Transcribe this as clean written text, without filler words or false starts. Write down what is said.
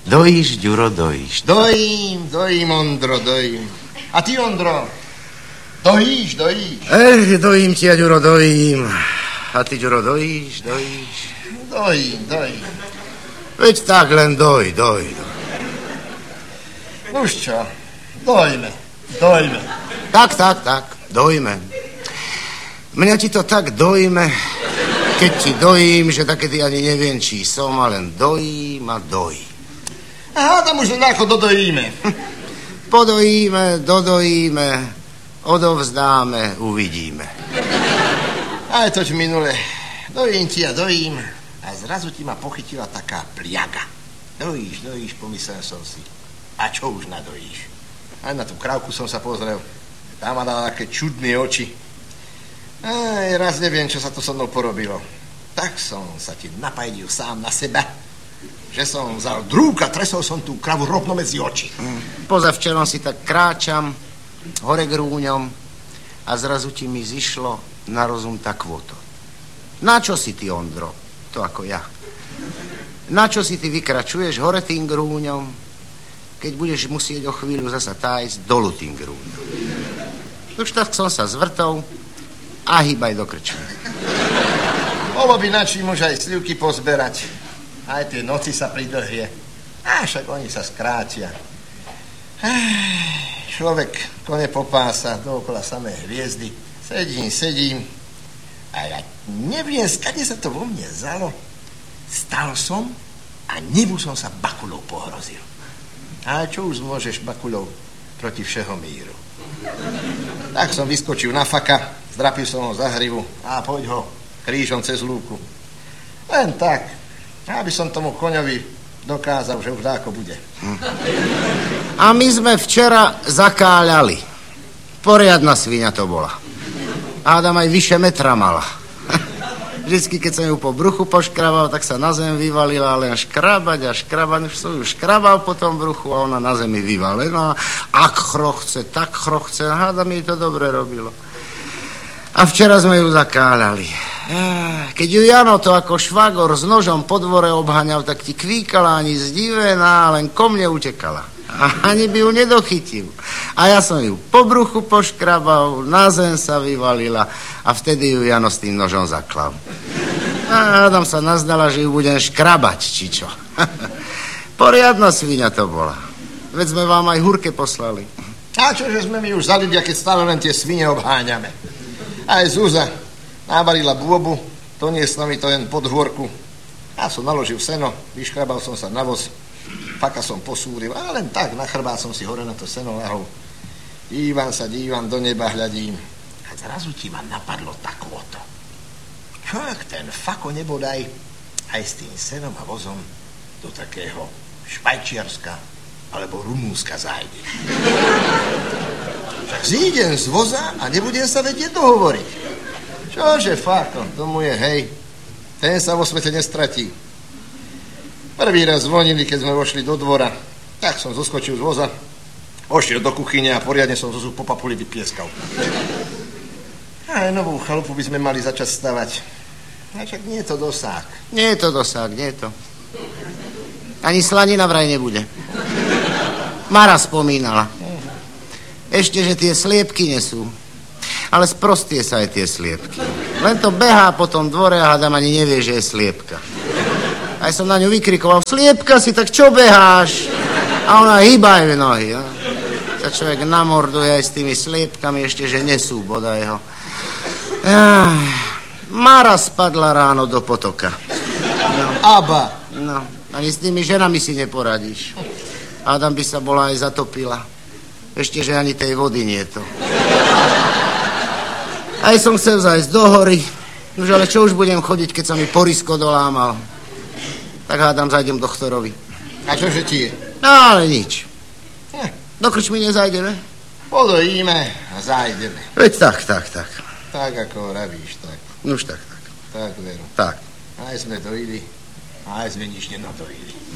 Dojíš, Ďuro, dojíš. Dojím, Ondro, dojím. A ty, Ondro, dojíš? Dojím ti, Ďuro, dojím. A ty, Ďuro, dojíš? Dojím. Veď tak len doj. Už čo, dojme. Tak, dojme. Mňa ti to tak dojme, keď ti dojím, že takedy ani neviem, či som, a len dojím a dojí. Aha, tam už ako dodojíme. Podojíme, dodojíme, odovzdáme, uvidíme. Aj toť minule, dojím ti a dojím a zrazu ti ma pochytila taká pliaga. Dojíš, pomyslel som si. A čo už nadojíš? Aj na tú krávku som sa pozrel. Tá ma dala také čudné oči. Aj, raz neviem, čo sa to so mnou porobilo. Tak som sa ti napajdil sám na seba, že som vzal drúk a tresol som tú kravu rovno medzi oči. Pozavčerom si tak kráčam hore k rúňom a zrazu ti mi zišlo na rozum takvoto. Na čo si ty, Ondro? To ako ja. Na čo si ty vykračuješ hore tým grúňom, keď budeš musieť o chvíľu zasa tájsť dolu tým grúňom? Už tak som sa zvrtol a hýbaj do krčmy. Bolo by načím už aj slivky pozberať. Aj tie noci sa pridlhie. A však oni sa skrátia. Človek kone popása, dookola samé hviezdy. Sedím. A ja neviem, skade sa to vo mne vzalo. Stal som a nebu som sa bakulou pohrozil. A čo už môžeš bakulou proti všeho míru? Tak som vyskočil na faka, zdrapil som ho za hrivu a poď ho krížom cez lúku. Len tak, aby som tomu koňovi dokázal, že už dáko bude. A my sme včera zakáľali. Poriadna sviňa to bola. Hádam aj vyše metra mala. Vždycky, keď som ju po bruchu poškrabal, tak sa na zem vyvalila, len škrabať. Už som ju škrabal po tom bruchu a ona na zemi vyvalená. Ak chrochce, tak chrochce. Hádam, jej to dobre robilo. A včera sme ju zakáľali. Keď ju Jano to ako švagor s nožom po dvore obháňal, tak ti kvíkala ani zdivená, len ko mne utekala. A ani by ju nedochytil. A ja som ju po bruchu poškrabal, na zem sa vyvalila a vtedy ju Jano s tým nožom zaklal. A Adam sa nazdala, že ju budem škrabať, či čo. Poriadna sviňa to bola. Veď sme vám aj hurke poslali. A čože sme my už za ľudia, keď stále len tie svine obháňame. Aj Zúza navarila bôbu, doniesla mi to jen pod dvorku. Ja som naložil seno, vyškrabal som sa na voz, faka som posúril, a len tak na chrbát som si hore na to seno lahol. Dívam, do neba hľadím. A zrazu ti ma napadlo takvoto. Čo ak ten fako nebodaj aj s tým senom a vozom do takého Švajčiarska alebo Rumúnska zájde. Však zídem z voza a nebudem sa vedieť dohovoriť. Čože fako, tomu je hej. Ten sa vo svete nestratí. Prvý raz zvonili, keď sme vošli do dvora. Tak som zoskočil z voza, ošiel do kuchyne a poriadne som zo zub po papuli vyplieskal. Aj novú chalupu by sme mali začať stavať. A však nie je to dosák. Nie je to. Ani slanina vraj nebude. Mara spomínala. Ešte, že tie sliepky nesú. Ale sprostie sa aj tie sliepky. Len to behá po tom dvore a hádam ani nevie, že je sliepka. Aj som na ňu vykrikoval, sliepka si, tak čo beháš? A ona hýba aj nohy. Ja. Sa človek namorduje aj s tými sliepkami, ešte, že nesú bodaj ho. Mara spadla ráno do potoka. No. Aba. No, ani s tými ženami si neporadíš. Adam by sa bola aj zatopila. Ešte, že ani tej vody nie je to. Aj som chcel zájsť do hory. Už ale čo už budem chodiť, keď sa mi porisko dolámal. Tak hádam, zajdem doktorovi. A čože ti je? No, ale nič. Do krčmy nezajdeme? Podojíme a zajdeme. Veď tak. Tak, ako vravíš, tak. Už tak. Tak, veru. Tak. Aj sme dojili, aj sme nič nenadojili.